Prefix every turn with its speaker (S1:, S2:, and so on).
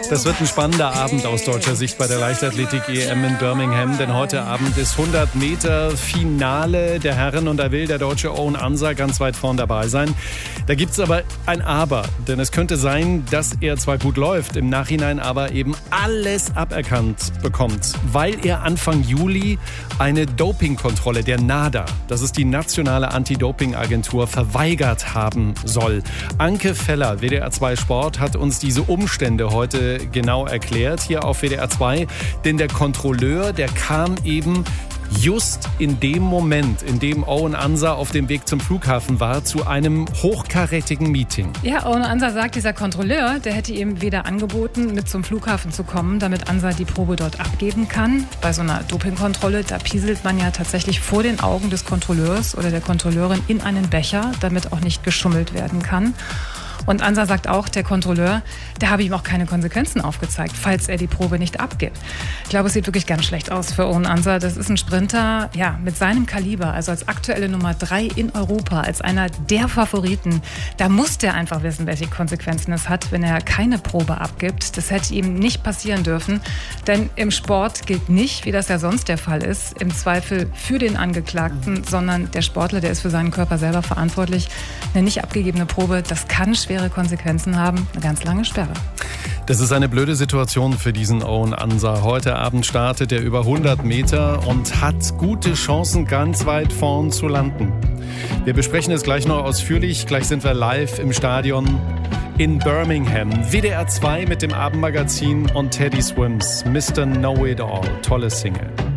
S1: Das wird ein spannender Abend aus deutscher Sicht bei der Leichtathletik-EM in Birmingham, denn heute Abend ist 100 Meter Finale der Herren und da will der deutsche Owen Ansah ganz weit vorn dabei sein. Da gibt es aber ein Aber, denn es könnte sein, dass er zwar gut läuft, im Nachhinein aber eben alles aberkannt bekommt, weil er Anfang Juli eine Dopingkontrolle der NADA, das ist die nationale Anti-Doping-Agentur, verweigert haben soll. Anke Feller, WDR 2 Sport, hat uns diese Umstände heute genau erklärt, hier auf WDR 2. Denn der Kontrolleur, der kam eben just in dem Moment, in dem Owen Ansah auf dem Weg zum Flughafen war, zu einem hochkarätigen Meeting.
S2: Ja, Owen Ansah sagt, dieser Kontrolleur, der hätte ihm weder angeboten, mit zum Flughafen zu kommen, damit Ansah die Probe dort abgeben kann. Bei so einer Dopingkontrolle, da pieselt man ja tatsächlich vor den Augen des Kontrolleurs oder der Kontrolleurin in einen Becher, damit auch nicht geschummelt werden kann. Und Ansah sagt auch, der Kontrolleur, der habe ihm auch keine Konsequenzen aufgezeigt, falls er die Probe nicht abgibt. Ich glaube, es sieht wirklich ganz schlecht aus für Owen Ansah. Das ist ein Sprinter, ja, mit seinem Kaliber, also als aktuelle Nummer 3 in Europa, als einer der Favoriten. Da muss der einfach wissen, welche Konsequenzen es hat, wenn er keine Probe abgibt. Das hätte ihm nicht passieren dürfen, denn im Sport gilt nicht, wie das ja sonst der Fall ist, im Zweifel für den Angeklagten, sondern der Sportler, der ist für seinen Körper selber verantwortlich. Eine nicht abgegebene Probe, das kann schwere Konsequenzen haben, eine ganz lange Sperre.
S1: Das ist eine blöde Situation für diesen Owen Ansah. Heute Abend startet er über 100 Meter und hat gute Chancen, ganz weit vorn zu landen. Wir besprechen es gleich noch ausführlich. Gleich sind wir live im Stadion in Birmingham. WDR 2 mit dem Abendmagazin und Teddy Swims. Mr. Know It All. Tolle Single.